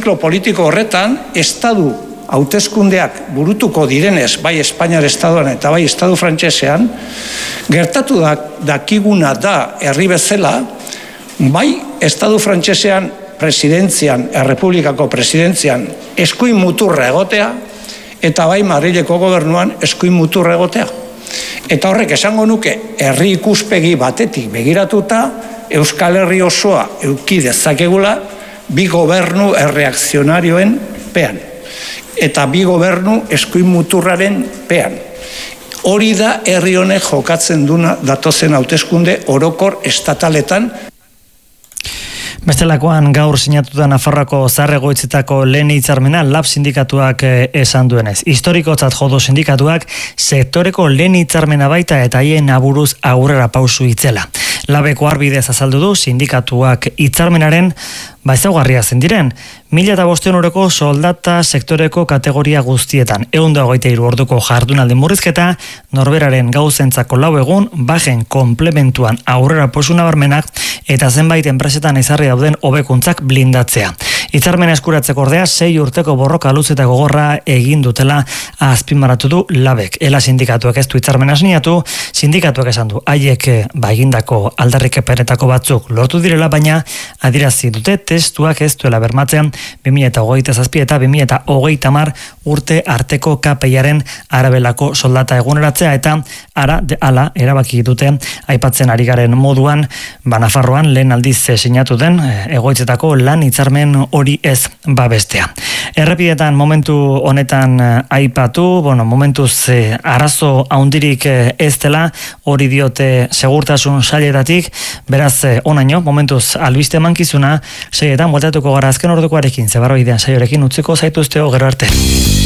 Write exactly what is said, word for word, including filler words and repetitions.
ziklo politiko horretan, estadu hauteskundeak burutuko direnez, bai Espainiar estaduan eta bai estadu frantsesean, gertatu dakiguna da herri bezala, bai estadu frantsesean presidentzian, errepublikako presidentzian eskuin muturra egotea, eta bai Madrileko gobernuan eskuin muturra egotea. Eta horrek esango nuke, herri ikuspegi batetik begiratuta, Euskal Herri osoa eduki dezakegula bi gobernu erreakzionarioen pean. Eta bi gobernu eskuin muturraren pean. Hori da herri honek jokatzen duna datozen hauteskunde orokor estataletan. Bestelakoan gaur sinatuta Nafarroako Zahar-Egoitzetako lehen hitzarmena Lab sindikatuak esan duenez. Historikotzat jodo sindikatuak sektoreko lehen hitzarmena baita eta haien aburuz aurrera pausu itzela. Labeko arbidez azaldu du sindikatuak hitzarmenaren ezaugarria zen diren, mila eta bosteun euroko soldata sektoreko kategoria guztietan. Ehun eta hogeita hiru orduko jardunaldi murrizketa, norberaren gauzentzako lau egun, bajen komplementuan aurrera pausu nabarmenak eta zenbait enpresetan ezarri dauden hobekuntzak blindatzea. Hitzarmena eskuratzeko ordea, sei urteko borroka luze eta gogorra egin dutela azpimarratu du Labek. Ela sindikatuak ez du hitzarmena sinatu, sindikatuak esan du haiek ba egindako aldarrikapenetako batzuk lortu direla, baina adierazi dute testuak ez duela bermatzen bi mila hogeita zazpi eta bi mila hogeita hamar urte arteko K P I-aren arabelako soldata eguneratzea, eta ara de ala erabaki dute aipatzen ari garen moduan, ba Nafarroan lehen aldiz sinatu den egoitzetako lan hitzarmen hori ez babestea. Errepidetan momentu honetan aipatu, bueno, momentuz eh, arazo haundirik eh, ez dela, hori diote segurtasun sailetatik, beraz eh, onaino, momentuz albiste emankizuna, saietan bueltatuko gara azken ordukoarekin, zebarroidean saiorekin utziko zaituzteo, gero arte.